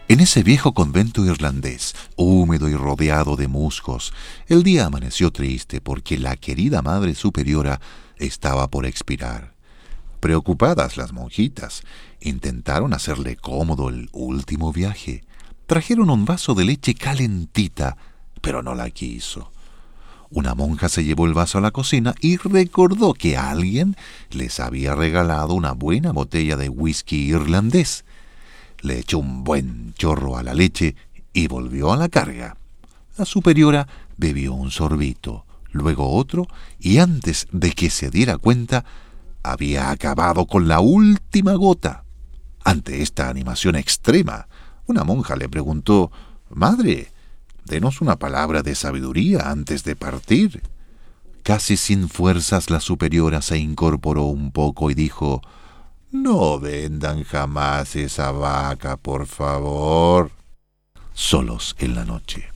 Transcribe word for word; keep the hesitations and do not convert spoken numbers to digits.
En ese viejo convento irlandés, húmedo y rodeado de musgos, el día amaneció triste porque la querida Madre Superiora estaba por expirar. Preocupadas las monjitas, intentaron hacerle cómodo el último viaje. Trajeron un vaso de leche calentita, pero no la quiso. Una monja se llevó el vaso a la cocina y recordó que alguien les había regalado una buena botella de whisky irlandés. Le echó un buen chorro a la leche y volvió a la carga. La superiora bebió un sorbito, luego otro, y antes de que se diera cuenta, había acabado con la última gota. Ante esta animación extrema, una monja le preguntó: «Madre, denos una palabra de sabiduría antes de partir». Casi sin fuerzas, la superiora se incorporó un poco y dijo: «No vendan jamás esa vaca, por favor». Solos en la noche.